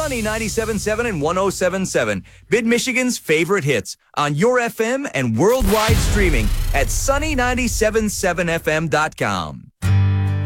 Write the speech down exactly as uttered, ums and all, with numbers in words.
Sunny ninety-seven point seven and one oh seven point seven, Mid-Michigan's favorite hits, on your F M and worldwide streaming at sunny nine seven seven f m dot com.